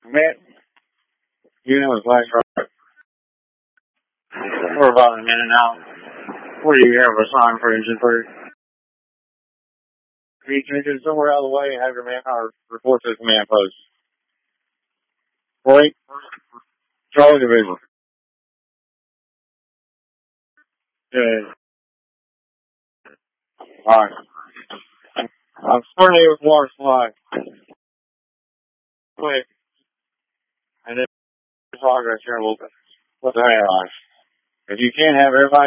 Man, you know it's like we're about a minute now. What do you have a sign for engine 3? Can you get somewhere out of the way and have your manpower report to the command post? Wait, Charlie Division. Yeah. Alright. I'm starting with water supply. Wait. And then progress here a little bit. What the hell? If you can't have everybody